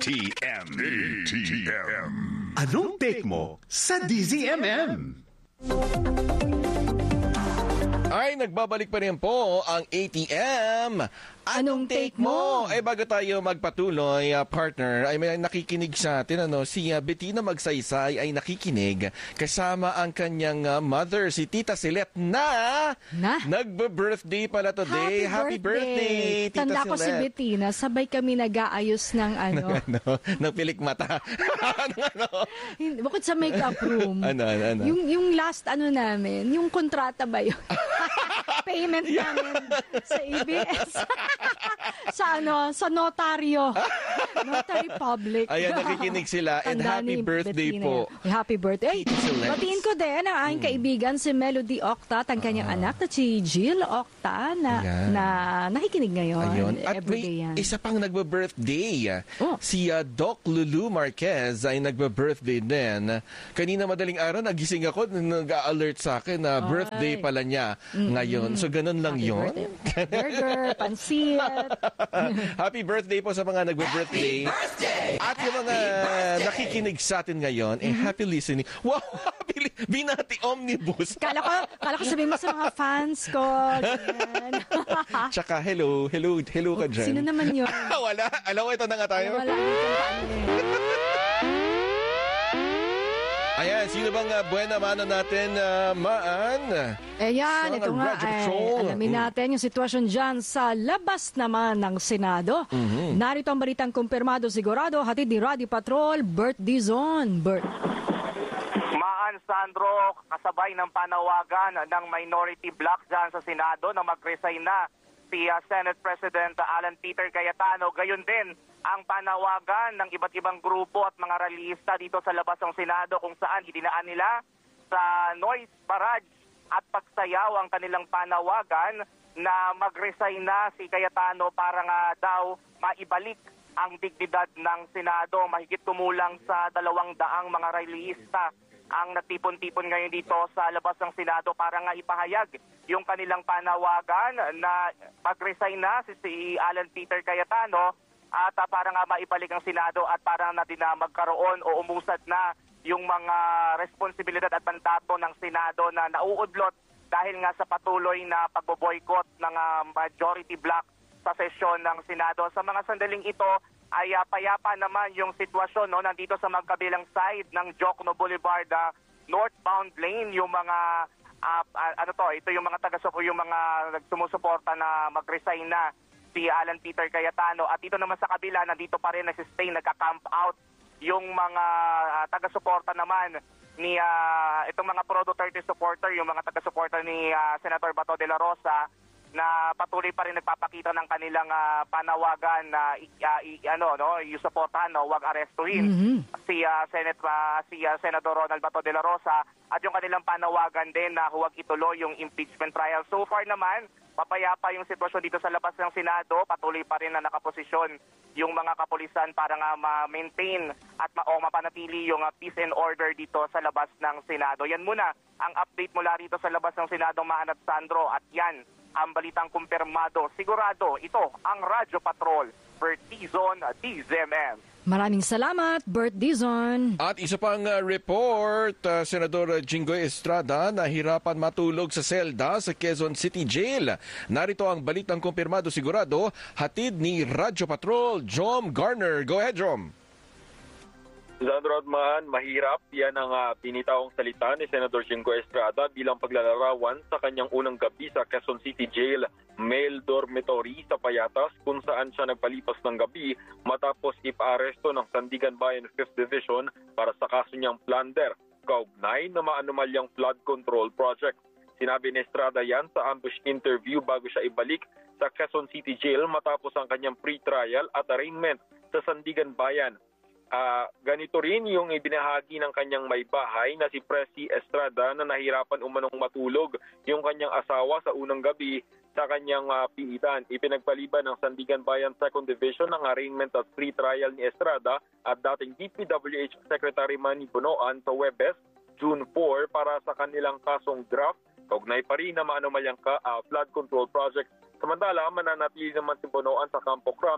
ATM. Anong take mo sa DZMM? Ay, nagbabalik pa rin po ang ATM. Anong take mo? Ay, bago tayo magpatuloy, partner, ay may nakikinig sa atin, si Bettina Magsaysay ay nakikinig kasama ang kanyang mother, si Tita Silet na nagbe-birthday pala today. Happy birthday, Tita Tanda Silet. ko si Bettina, sabay kami nag-aayos ng ng pilik mata. Bukod sa makeup room. Yung last namin, yung kontrata ba yun? Payment namin sa ABS. sa notaryo. Notary public. Ayan, nakikinig sila. And happy birthday po. Happy birthday. Batiin ko din ang aking kaibigan si Melody Octa at ang kanyang anak na si Jill Octa na nakikinig ngayon. Ayun. At everyday may yan. isa pang nagbe-birthday. Si Doc Lulu Marquez ay nagbe-birthday din. Kanina madaling araw, nagising ako, nag-alert sa akin na birthday pala niya ngayon. So, ganun lang yun. Burger, pansit. Happy birthday po sa mga nagbe-birthday. At yung mga nakikinig sa atin ngayon, happy listening. Wow, binati omnibus. Kala ko sabihin mo sa mga fans ko. Tsaka hello ka dyan. Sino naman yun? Wala. Alam mo, ito na nga tayo. Wala. Ayan, sino bang buena mano natin, Maan? Ayan, ito nga alamin natin yung sitwasyon dyan sa labas naman ng Senado. Narito ang balitang kumpirmado sigurado, hatid ni Radio Patrol, Bert Dizon. Bert. Maan, Sandro, kasabay ng panawagan ng minority bloc dyan sa Senado na mag-resign na si Senate President Alan Peter Cayetano. Gayon din ang panawagan ng iba't ibang grupo at mga rallyista dito sa labas ng Senado kung saan idinaan nila sa noise barrage at pagsayaw ang kanilang panawagan na mag-resign na si Cayetano para nga daw maibalik ang dignidad ng Senado. Mahigit kumulang sa 200 mga rallyista ang natipon-tipon ngayon dito sa labas ng Senado para nga ipahayag yung kanilang panawagan na mag-resign na si Alan Peter Cayetano at para nga maibalik ang Senado at para na din na magkaroon o umusad na yung mga responsibilidad at mandato ng Senado na nauudlot dahil nga sa patuloy na pagboboykot ng majority bloc sa sesyon ng Senado. Sa mga sandaling ito ay payapa naman yung sitwasyon nandito sa magkabilang side ng Jokno Boulevard northbound lane yung mga ito yung mga yung mga sumusuporta na mag-resign na si Alan Peter Cayetano at dito naman sa kabila nandito pa rin nag-stay, nagka-camp out yung mga taga-suporta naman ni itong mga Pro Duterte supporter, yung mga taga-suporta ni Senator Bato de la Rosa na patuloy pa rin nagpapakita ng kanilang panawagan na yung supportahan, wag arestuhin si Senador Ronald Bato de la Rosa at yung kanilang panawagan din na huwag ituloy yung impeachment trial. So far naman, mapayapa yung sitwasyon dito sa labas ng Senado, patuloy pa rin na nakaposisyon yung mga kapulisan para nga ma-maintain at mapanatili yung peace and order dito sa labas ng Senado. Yan muna ang update mula rito sa labas ng Senado, Maan at Sandro, at yan ang balitang kumpirmado. Sigurado, ito ang Radyo Patrol, Bert Dizon, DZMM. Maraming salamat, Bert Dizon. At isa pang report, Senador Jinggoy Estrada nahirapan matulog sa selda sa Quezon City Jail. Narito ang balitang kumpirmado sigurado, hatid ni Radyo Patrol, Jom Garner. Go ahead, Jom. Sandro at Maan, mahirap yan ang pinitawang salita ni Senador Jinggoy Estrada bilang paglalarawan sa kanyang unang gabi sa Quezon City Jail male dormitory sa Payatas kung saan siya nagpalipas ng gabi matapos ipaaresto ng Sandigan Bayan 5th Division para sa kaso niyang plunder, kaugnay na maanumalyang flood control project. Sinabi ni Estrada yan sa ambush interview bago siya ibalik sa Quezon City Jail matapos ang kanyang pre-trial at arraignment sa Sandigan Bayan. Ganito rin yung ibinahagi ng kanyang may bahay na si Presi Estrada na nahirapan umanong matulog yung kanyang asawa sa unang gabi sa kanyang piitan. Ipinagpaliban ng Sandigan Bayan 2nd Division ng arraignment at free trial ni Estrada at dating DPWH Secretary Manny Bonoan sa Huwebes, June 4 para sa kanilang kasong draft. Kaugnay pa rin na maanumalyang flood control project. Samantala, mananatili naman si Bonoan sa Campo Crame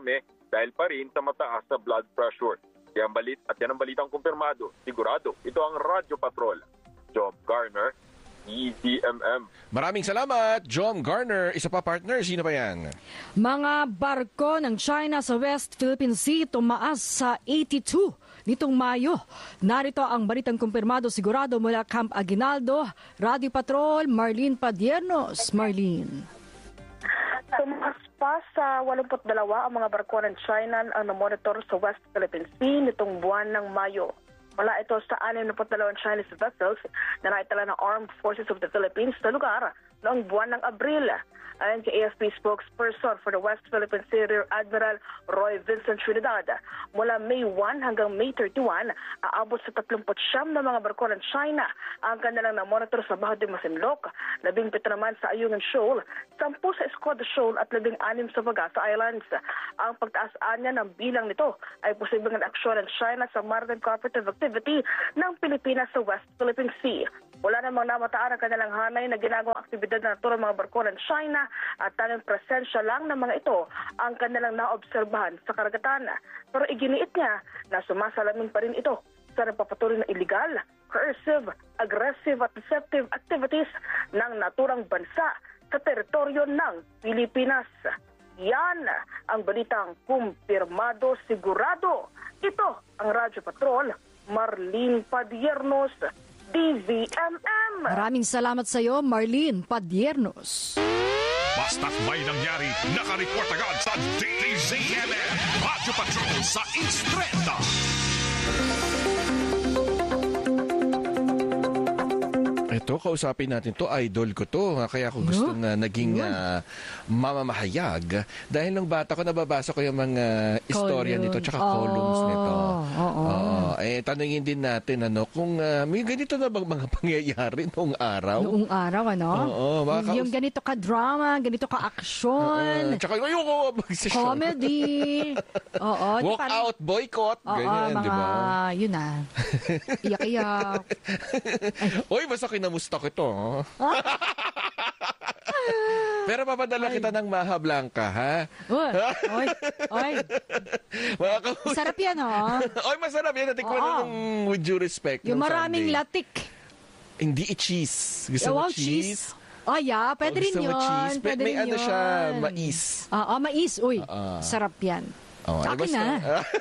dahil pa rin sa mataas na blood pressure. Yan ang balitang kumpirmado. Sigurado, ito ang Radyo Patrol. Job Garner, DZMM. Maraming salamat, John Garner. Isa pa partner, sino pa yan? Mga barko ng China sa West Philippine Sea tumaas sa 82 nitong Mayo. Narito ang balitang kumpirmado sigurado mula Camp Aguinaldo. Radio Patrol, Marlene Padiernos. Marlene. Tumaas pa sa 82 ang mga barko ng China ang namonitor sa West Philippine Sea nitong buwan ng Mayo. Wala ito sa 62 Chinese vessels na naitala ng Armed Forces of the Philippines sa lugar noong buwan ng Abril. Ayon kay AFP spokesperson for the West Philippine Sea Rear Admiral Roy Vincent Trinidad, mula May 1 hanggang May 31, aabot sa 39 na mga barko ng China ang kanilang namonitor sa Baho de Masinloc, 17 naman sa Ayungin Shoal, 10 sa Escoda Shoal at 16 sa Bagasa Islands. Ang pagtaas niya ng bilang nito ay posibleng aksyon ng China sa maritime cooperative activity ng Pilipinas sa West Philippine Sea. Wala namang namataan ang kanilang hanay na ginagawang aktibidad na naturang mga barko ng China at tanging presensya lang ng mga ito ang kanilang naobserbahan sa karagatan. Pero iginiit niya na sumasalamin pa rin ito sa nagpapatuloy na illegal, coercive, aggressive at deceptive activities ng naturang bansa sa teritoryo ng Pilipinas. Yan ang balitang kumpirmado sigurado. Ito ang Radyo Patrol, Marlene Padiernos, DZMM. Maraming salamat sa iyo, Marlene Padiernos. Basta't may nangyari, nakareport agad sa DZMM. Radyo Patrol sa Instreta. Ito, kausapin natin to. Idol ko to. Kaya ako gusto na naging mamamahayag. Dahil nung bata ko, nababasa ko yung mga istorya nito tsaka columns nito. Tanungin din natin kung may ganito na bang mga pangyayari noong araw? Noong araw, yung ganito ka-drama, ganito ka-aksyon. Tsaka ayoko magsisyon. Comedy. Walk out, boycott. Ganyan, di ba? Yun na. Iyak-iyak. Uy, basta kinamusta ko ito. Pero papadala kita ng Maha Blanca, ha? Oy. Sarap yan, Oy, masarap yan. Natikman na ng with due respect. Yung maraming latik. Hindi cheese. Gusto mo cheese? Pwede rin yun. Pwede may ano siya, mais. Mais. Uy, sarap yan. Sa akin na.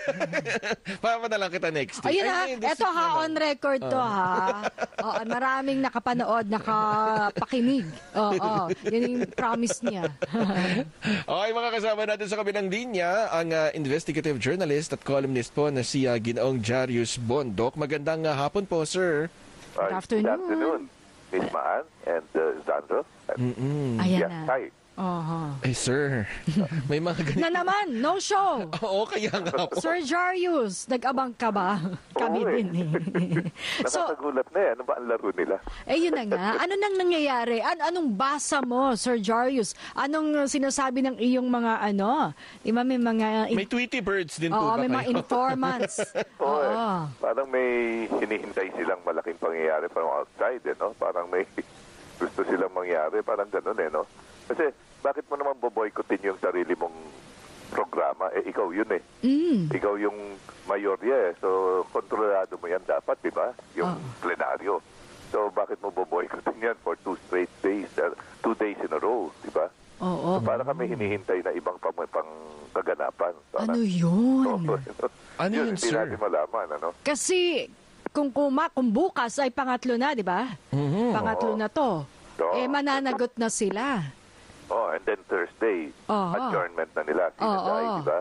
Papadala kita next week. Ayun eto on record to maraming nakapanood, nakapakinig. Yan yung promise niya. Okay, mga kasama natin sa kabilang linya, ang investigative journalist at columnist po na si Ginoong Jarius Bondok. Magandang hapon po, sir. Good afternoon. Good afternoon, Miss Maan and Sandro. Ayan na. Hi. Sir, may mga ganito. Na naman, no show. Oo, kaya nga po. Sir Jarius, nag-abang ka ba? Kami din Nakakagulat na ano ba ang laro nila? Yun na nga. Ano nang nangyayari? Anong basa mo, Sir Jarius? Anong sinasabi ng iyong mga may mga... May Tweety birds din po ba may kayo? mga informants. Parang may hinihintay silang malaking pangyayari from outside, Parang may gusto silang mangyari, parang ganun, Kasi, bakit mo naman boboycottin yung sarili mong programa? Ikaw yun Ikaw yung mayorya So, kontrolado mo yan dapat, di ba? Yung plenaryo. So, bakit mo boboycottin yan for 2 straight days, 2 days in a row, di ba? So, para kami hinihintay na ibang kaganapan. Ano yun? Ano yun, hindi sir? natin malaman, Kasi, kung bukas ay pangatlo na, di ba? Pangatlo na to. Mananagot na sila. And then Thursday, adjournment na nila. Sinasay, di ba?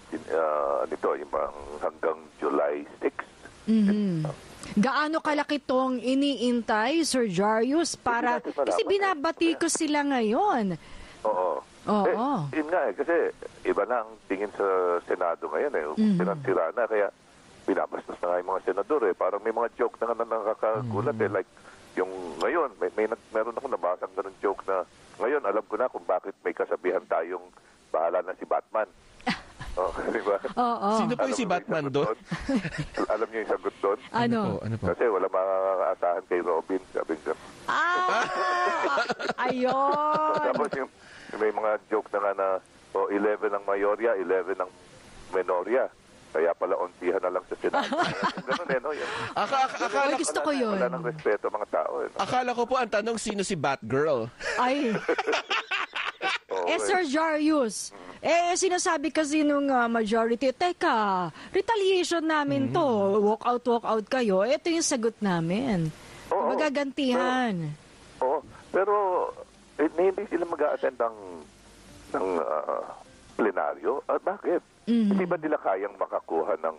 Yung hanggang July 6. Gaano kalaki tong iniintay, Sir Jarius, para... Kasi binabati ko sila ngayon. Yun nga kasi iba na ang tingin sa Senado ngayon Sira na, kaya binabastos na nga yung mga senador Parang may mga joke na nakakagulat Like, yung ngayon, meron ako nabasang ganun joke na ngayon, alam ko na kung bakit may kasabihan tayong bahala na si Batman. Diba? Sino po yung si Batman doon? Alam niyo yung sagot doon? Ano? po? Kasi wala makakaasahan kay Robin. Sabi ko. Ayun! Tapos yung may mga joke na nga na 11 ang mayorya, 11 ang Mayorya. Kaya pala onsihan na lang sa Senado. Ganun no? Yun. Ay, gusto ko yun. Wala ng respeto mga tao. No? Akala ko po ang tanong, sino si Batgirl? Ay. Sir Jarius, sinasabi kasi nung majority, teka, retaliation namin to, walk out kayo, ito yung sagot namin. Magagantihan. Pero hindi sila mag-a-attend ng plenaryo. Bakit? Hindi ba nila kayang makakuha ng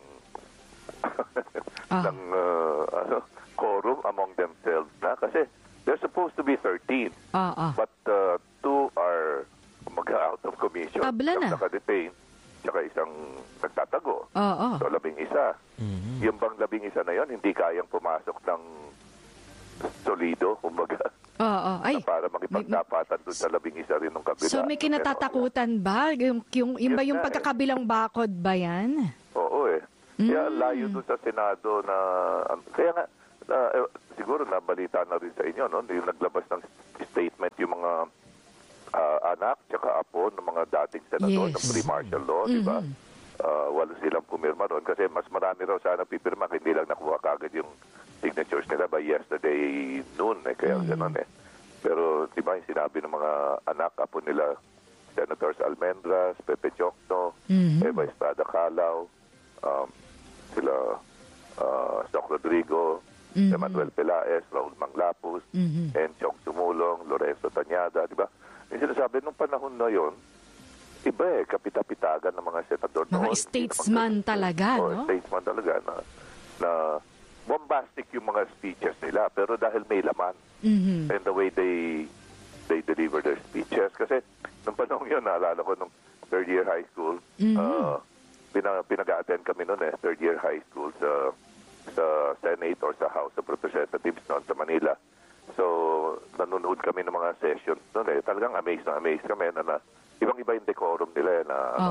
ng quorum among themselves na? Kasi they're supposed to be 13. But 2 are mag-out of commission. Tabla na. Isang naka-detain, tsaka isang nagtatago. So, 11. Yung bang 11 na yon hindi kayang pumasok ng solido, kumbaga. Ay. Para makipagtapatan doon sa 11 rin ng kabila. So may kinatatakutan ba? Yung ba yung pagkakabilang bakod ba yan? Oo Kaya layo doon sa Senado na... Kaya nga, siguro nabalita na rin sa inyo, no? Yung naglabas ng statement yung mga anak tsaka apo ng mga dating senador ng pre-martial law, di ba? Wala silang pumirma ron kasi mas marami raw sana pipirma, hindi lang nakuha kagad yung signatures nila by yesterday noon kaya gano'n Pero di ba yung sinabi ng mga anak apo nila, Senators Almendras, Pepe Chocno, Eva Estrada Calao, sila Soc Rodrigo, Emmanuel Pelaez, Raul Manglapus, Enchong Sumulong, Lorenzo Tañada, di ba? Yung sinasabi nung panahon na yon, iba kapita-pitagan ng mga senador noon. Mga statesman talaga, no? Statesman talaga na bombastic yung mga speeches nila, pero dahil may laman. And the way they deliver their speeches. Kasi nung panahon yun, naalala ko nung third year high school, pinag-attend kami noon third year high school sa Senate or sa House of Representatives noon sa Manila. So, nanonood kami ng mga sessions noon Talagang amazed kami na ibang-iba yung decorum nila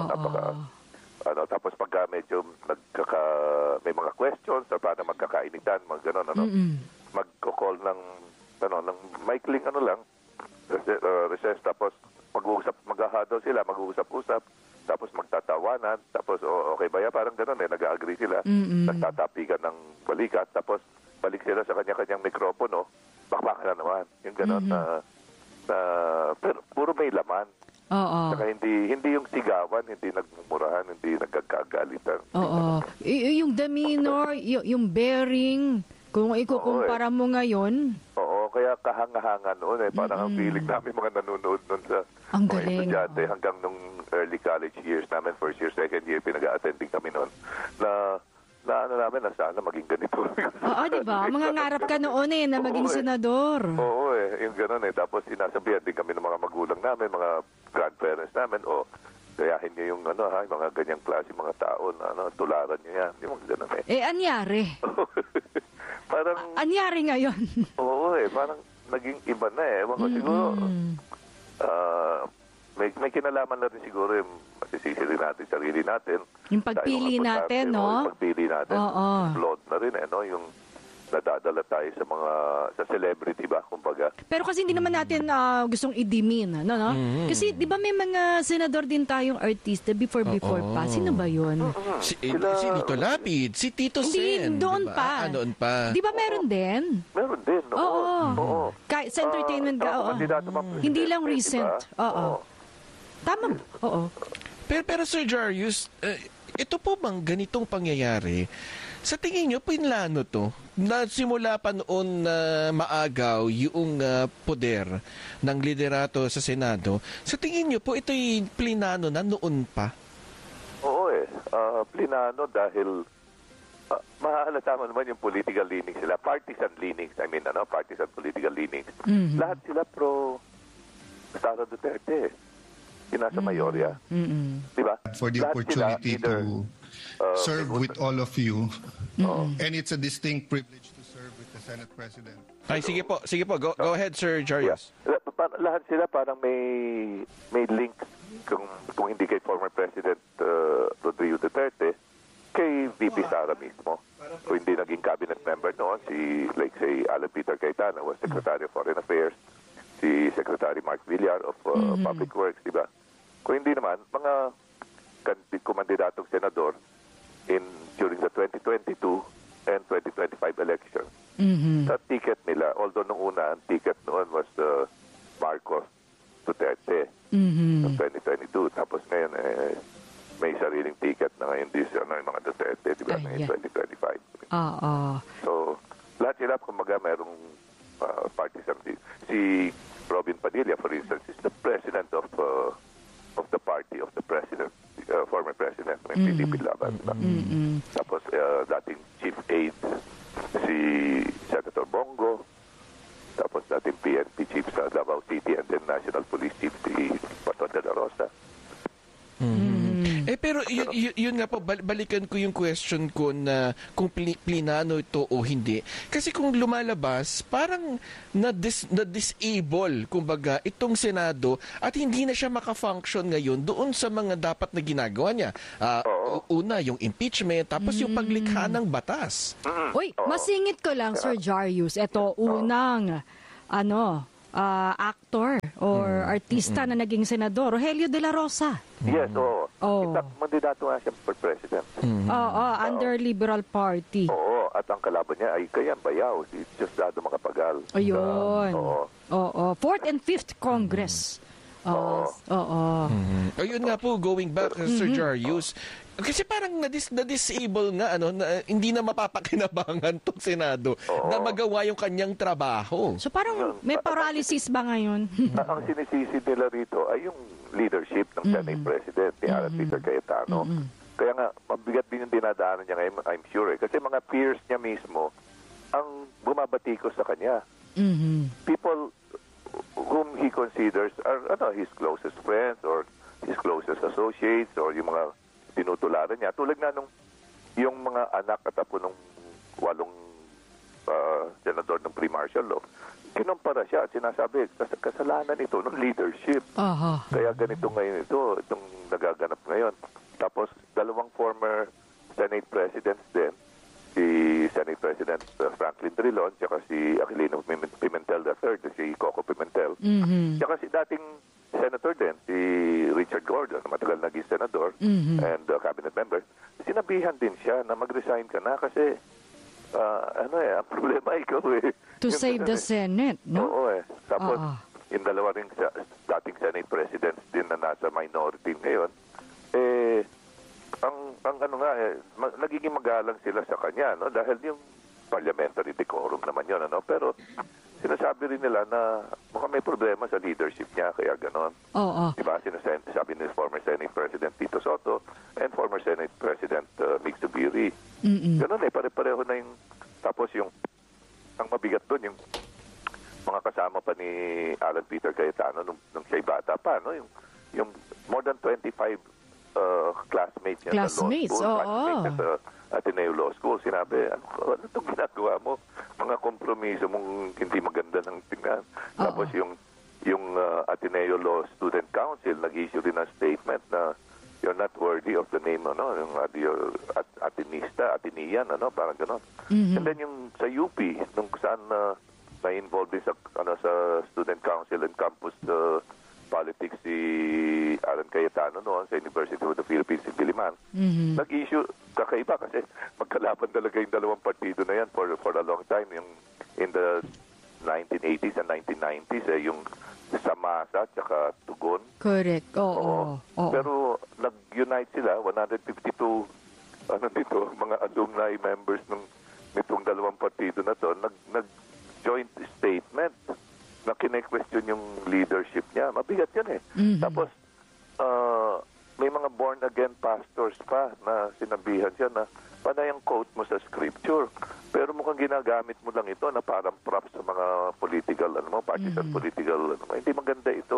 tapos pagka medyo may mga questions or para magkakainitan, mga gano'n, magko-call ng maikling recess, tapos mag-ahadaw sila, mag-uusap-usap, tapos magtatawanan, tapos okay ba parang gano'n nag-agree sila, nagtatapikan ng balikat, tapos balik sila sa kanya-kanyang mikropono, bakbakan na naman, yung gano'n pero puro may laman. Saka hindi yung sigawan, hindi nagmumurahan, hindi nagkakagalitan. Yung demeanor, yung bearing, kung ikukumpara mo ngayon. Kaya kahanga-hanga noon parang ang feeling namin mga nanonood noon sa mga estudyante hanggang nung early college years namin, first year, second year, pinag-attending kami noon na namin na sana maging ganito. Diba? Mga ngarap ka noon na maging senador. Yung gano'n Tapos sinasabihan din kami ng mga magulang namin, mga grandparents namin, gayahin niyo yung mga ganyang klase mga tao na tularan niyo yan. Yung mga gano'n anyari? Parang... anyari ngayon? Parang naging iba na Ewan ko siguro. May kinalaman na rin siguro yung masisisi rin natin, sarili natin. Yung pagpili natin, no? Yung pagpili natin. Blood na rin, Yung nadadala tayo sa celebrity ba, kumbaga. Pero kasi hindi naman natin gustong i-demean, no? Kasi di ba may mga senador din tayong artista before pa. Sino ba yun? Si Lito Lapid, si Tito Sen. Doon diba? pa. Doon pa. Di ba meron din? Meron din, Oo. Kahit sa entertainment hindi lang recent. Tama. Pero Sir Jarius, ito po bang ganitong pangyayari? Sa tingin nyo, pinlano to? Na simula pa noon na maagaw yung poder ng liderato sa Senado. Sa tingin nyo po, ito'y plinano na noon pa? Plinano dahil mahalata mo naman yung political leanings sila. Partisan leanings, partisan political leanings. Lahat sila pro Sara Duterte. Nasa Mayorya. Diba? For the lahat opportunity sila, to serve with all of you. And it's a distinct privilege to serve with the Senate President. Ay, sige po. Go ahead, Sir Jarius. Lahat sila parang may link kung hindi kay former President Rodrigo Duterte, kay VP Sara mismo. Kung hindi naging cabinet member noon, si Alan Peter Cayetano was Secretary of Foreign Affairs, si Secretary Mark Villar of Public Works, diba? Kung hindi naman, mga kumandidatong senador Sa ticket nila, although nung una, ang ticket noon was Marcos Duterte noong 2022. Tapos ngayon, may sariling ticket na ngayon yung mga Duterte, di ba, ngayon 2025. So, lahat sila, kumbaga, mayroong partisan. Si Robin Padilla, for instance, is the president of the party of the president, former president ng PDP Laban. Tapos, dating chief aide, si Senator Bongo, tapos dating PNP chief sa Davao City, and then National Police Chief si Paton de la Rosa. Pero yun nga po, balikan ko yung question ko na kung plinano ito o hindi. Kasi kung lumalabas, parang na-disable, kumbaga, itong Senado at hindi na siya makafunction ngayon doon sa mga dapat na ginagawa niya. Una, yung impeachment, tapos yung paglikha ng batas. Uy, masingit ko lang, Sir Jarius. Ito, unang, actor or artista na naging senador, Rogelio de la Rosa. Yes, in fact, mandidato nga siya for president. Under Liberal Party. Oo, at ang kalaban niya ay Kayan Bayaw, si Diosdado Macapagal. Ayun. Fourth and Fifth Congress. Ayun nga po, going back, Sir Jarius, kasi parang na-disable nga, hindi na mapapakinabangan tong Senado na magawa yung kanyang trabaho. So parang may paralysis ba ngayon? Ang sinisisi nila rito ay yung leadership ng Senate President ni Alan Peter Cayetano. Kaya nga, mabigat din yung dinadaanan niya ngayon, I'm sure. Kasi mga peers niya mismo ang bumabatikos sa kanya. People whom he considers are his closest friends or his closest associates or yung mga tinutularan niya. Tulad nga nung yung mga anak at apo nung 8 senador ng pre-martial law, kinumpara siya at sinasabi, kasalanan ito ng leadership. Kaya ganito ngayon itong nagaganap ngayon. Tapos, 2 former Senate Presidents din, si Senate President Franklin Drilon, tsaka si Aquilino Pimentel III, si Coco Pimentel, tsaka si dating Senator din, si Richard Gordon, na matagal naging senador and cabinet member, sinabihan din siya na mag-resign ka na kasi ang problema ikaw To save the Senate, no? Oo Tapos, yung 2 ring dating Senate Presidents din na nasa minority ngayon, nagiging magalang sila sa kanya, no? Dahil yung parliamentary decorum naman yun, pero sinasabi rin nila na mukhang may problema sa leadership niya, kaya ganon. Diba? Sinasabi ni former Senate President Tito Soto and former Senate President Mig Zubiri. Ganon pare-pareho na yung, tapos yung, ang mabigat doon, yung mga kasama pa ni Alan Peter Cayetano nung siya'y bata pa, no? Yung more than 25 classmates niya sa law school, classmates niya sa Ateneo Law School, sinabi, ano itong ginagawa mo? Mga kompromiso mong hindi maganda ng tingnan. Tapos yung Ateneo Law Student Council nag-issue rin ng statement na you're not worthy of the name, yung Atenian, parang gano'n. And then yung sa UP, nung saan na-involved din sa Student Council and Campus Politics si Alan Cayetano noon sa University of the Philippines in Diliman, nag-issue, kakaiba kasi magkalaban talaga yung 2 partido na yan for a long time. Yung in the 1980s and 1990s, yung Samasa at Tugon. Correct, Pero nag-unite sila, 152 mga alumni members nitong 2 partido na to, nag-joint statement na kine-question yung leadership niya. Mabigat yan Tapos, may mga born-again pastors pa na sinabihan siya na panay ang quote mo sa scripture. Pero mukhang ginagamit mo lang ito na parang props sa mga political, partisan political, hindi maganda ito.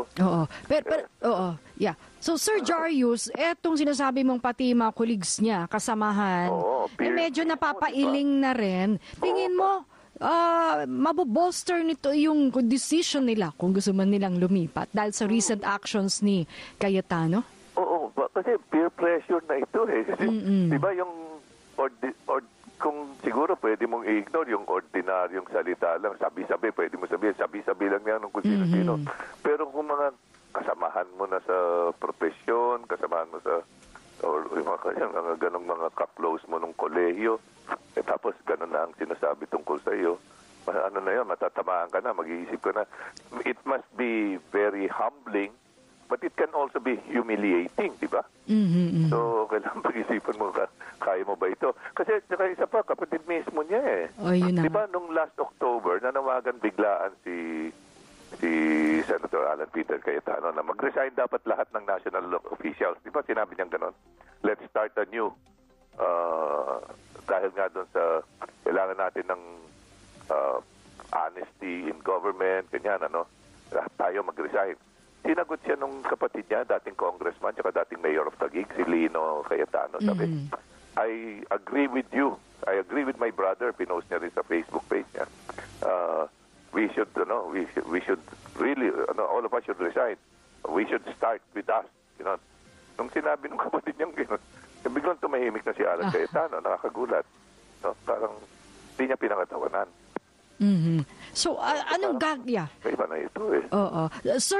So, Sir Jarius, etong sinasabi mong pati mga colleagues niya, kasamahan, medyo napapailing na rin. Tingin mo, mabobolster nito yung decision nila kung gusto man nilang lumipat dahil sa recent actions ni Cayetano? Kasi peer pressure na ito Kasi, diba yung kung siguro pwede mong i-ignore yung ordinaryong salita lang, sabi-sabi, pwede mo sabihin, sabi-sabi lang yan kung sino-sino. Pero kung mga kasamahan mo na sa profesyon, kasamahan mo sa or yung mga ganong mga ka-close mo nung kolehiyo, tapos ganon na ang sinasabi tungkol sa iyo. Ano na yun, matatamaan ka na, mag-iisip ka na. It must be very humbling, but it can also be humiliating, di ba? So, kailangan pag-isipan mo, kaya mo ba ito? Kasi saka isa pa, kapatid mismo niya eh. Yun na. Di ba, nung last October, nanawagan biglaan si Senator Alan Peter Cayetano na mag-resign dapat lahat ng national officials. Di ba, sinabi niyang ganon? Let's start anew. Dahil nga doon sa kailangan natin ng honesty in government, ganyan, lahat tayo mag-resign. Sinagot siya nung kapatid niya, dating congressman, tsaka dating mayor of Taguig, si Lino Cayetano. Sabi, I agree with you. I agree with my brother. Pinost niya rin sa Facebook page niya. We should really, all of us should resign. We should start with us. Nung sinabi ng kapatid niyang gano'n, biglang tumahimik na si Alan Cayetano, nakakagulat. Parang hindi niya pinangatawanan. So, anong gagya? Iba na ito eh. Oo. Sir,